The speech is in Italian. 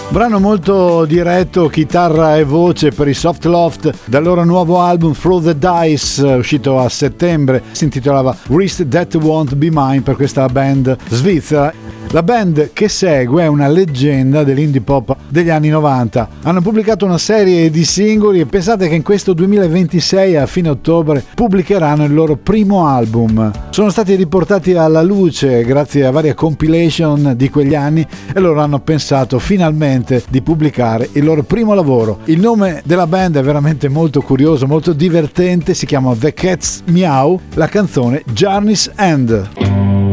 Brano molto diretto, chitarra e voce per i Soft Loft dal loro nuovo album Throw the Dice, uscito a settembre. Si intitolava Wrist That Won't Be Mine per questa band svizzera. La band che segue è una leggenda dell'indie pop degli anni 90. Hanno pubblicato una serie di singoli e pensate che in questo 2026 a fine ottobre pubblicheranno il loro primo album. Sono stati riportati alla luce grazie a varie compilation di quegli anni e loro hanno pensato finalmente di pubblicare il loro primo lavoro. Il nome della band è veramente molto curioso, molto divertente, si chiama The Cat's Meow, la canzone Journey's End.